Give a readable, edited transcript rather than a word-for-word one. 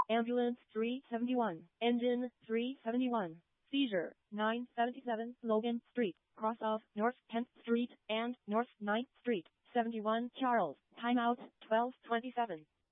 Ambulance 371. Engine 371. Seizure 977 Logan Street, cross of North 10th Street and North 9th Street, 71 Charles. Timeout 12:27.